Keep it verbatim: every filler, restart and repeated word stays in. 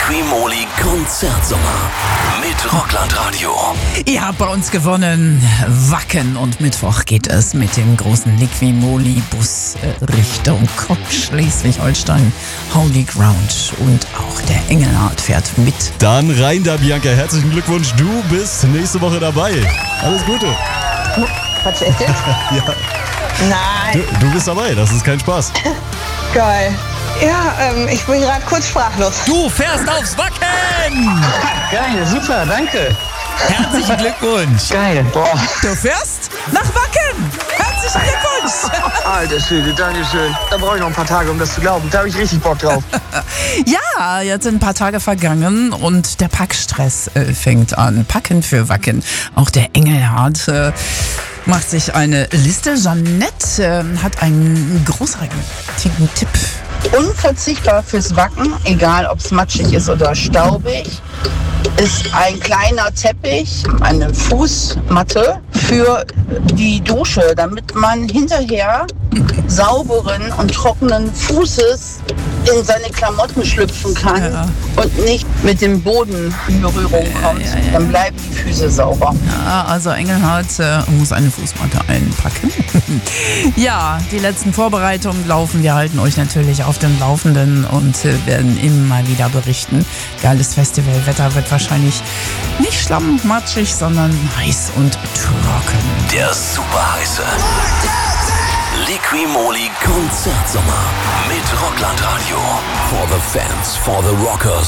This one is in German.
Liquimoli Konzertsommer mit Rockland-Radio. Ihr habt bei uns gewonnen. Wacken, und Mittwoch geht es mit dem großen Liquimoli-Bus äh, Richtung Kock, Schleswig-Holstein, Holy Ground, und auch der Engelhardt fährt mit. Dann rein da, Bianca. Herzlichen Glückwunsch. Du bist nächste Woche dabei. Alles Gute. Quatsch, echt jetzt? Ja. Nein. Du, du bist dabei. Das ist kein Spaß. Geil. Ja, ähm, ich bin gerade kurz sprachlos. Du fährst aufs Wacken! Geil, super, danke. Herzlichen Glückwunsch! Geil, boah. Du fährst nach Wacken! Herzlichen Glückwunsch! Alter Schwede, danke schön. Da brauche ich noch ein paar Tage, um das zu glauben. Da habe ich richtig Bock drauf. Ja, jetzt sind ein paar Tage vergangen und der Packstress äh, fängt an. Packen für Wacken. Auch der Engelhardt äh, macht sich eine Liste. Jeanette äh, hat einen großartigen Tipp. Unverzichtbar fürs Wacken, egal ob es matschig ist oder staubig, ist ein kleiner Teppich, eine Fußmatte für die Dusche, damit man hinterher sauberen und trockenen Fußes in seine Klamotten schlüpfen kann, Ja. und nicht mit dem Boden in Berührung kommt. ja, ja. Dann bleiben die Füße sauber. Ja, also Engelhardt äh, muss eine Fußmatte einpacken. Ja, die letzten Vorbereitungen laufen. Wir halten euch natürlich auf dem Laufenden und äh, werden immer wieder berichten. Geiles Festivalwetter wird wahrscheinlich nicht schlammmatschig, sondern heiß und trocken. Der super heiße Liquimoli Konzertsommer mit Rockland-Radio. For the fans, for the rockers.